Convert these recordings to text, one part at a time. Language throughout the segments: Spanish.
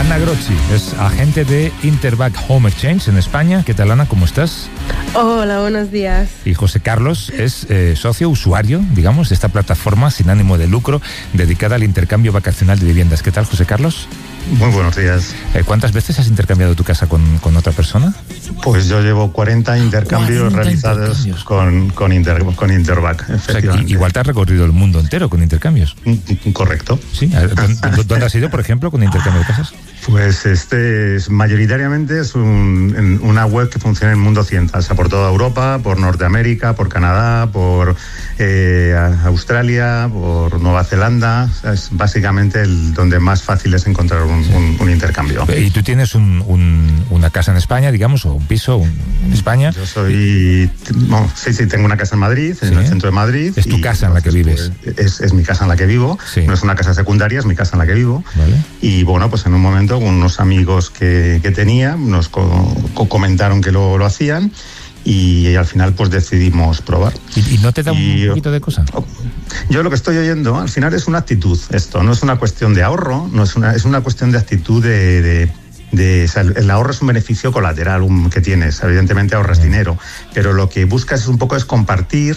Ana Grocchi es agente de Interbank Home Exchange en España. ¿Qué tal, Ana? ¿Cómo estás? Hola, buenos días. Y José Carlos es socio, usuario, digamos, de esta plataforma sin ánimo de lucro dedicada al intercambio vacacional de viviendas. ¿Qué tal, José Carlos? Muy buenos días. ¿Cuántas veces has intercambiado tu casa con otra persona? Pues yo llevo 40 intercambios realizados con Interbank, efectivamente. O sea, igual te has recorrido el mundo entero con intercambios. Correcto. ¿Sí? ¿Dónde has ido, por ejemplo, con intercambio de casas? Pues mayoritariamente es una web que funciona en el mundo occidental, o sea, por toda Europa, por Norteamérica, por Canadá, por Australia, por Nueva Zelanda. O sea, es básicamente donde más fácil es encontrar un intercambio. ¿Y tú tienes una casa en España, digamos, o un piso en España? Yo sí, tengo una casa en Madrid, en el centro de Madrid. ¿Es tu casa en la que vives? Es mi casa en la que vivo. Sí. No es una casa secundaria, es mi casa en la que vivo. Vale. Y bueno, pues en un momento con unos amigos que tenía, nos comentaron que lo hacían y al final pues decidimos probar. ¿Y no te da un poquito de cosa? Yo lo que estoy oyendo, al final es una actitud esto, no es una cuestión de ahorro, es una cuestión de actitud o sea, el ahorro es un beneficio colateral que tienes, evidentemente ahorras dinero, pero lo que buscas un poco es compartir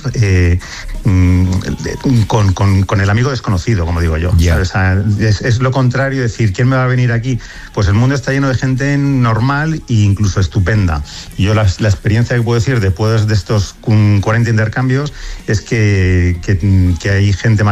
con el amigo desconocido, como digo yo. Yeah. O sea, es lo contrario, decir, ¿quién me va a venir aquí? Pues el mundo está lleno de gente normal e incluso estupenda. Y yo la experiencia que puedo decir después de estos 40 intercambios es que hay gente